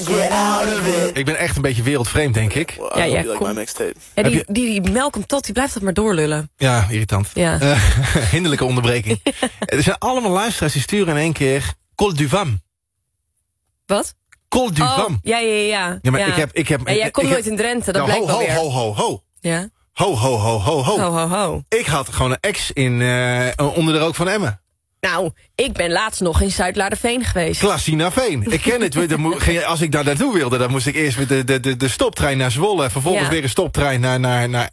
get out of it. Ik ben echt een beetje wereldvreemd, denk ik. Ja, kom. Ja, die Malcolm Todd, die blijft dat maar doorlullen. Ja, irritant. Ja. Hinderlijke onderbreking. Er zijn allemaal luisteraars die sturen in één keer Col du Vam. Wat? Col du Vam. Ja. Ja, maar ik heb... En jij komt nooit in Drenthe, dat blijkt wel weer. Ho. Ja. Ho. Ik had gewoon een ex onder de rook van Emmen. Nou, ik ben laatst nog in Zuid-Laarderveen geweest. Klassinaveen. Ik ken het. Als ik daar naartoe wilde, dan moest ik eerst met de stoptrein naar Zwolle. Vervolgens weer een stoptrein naar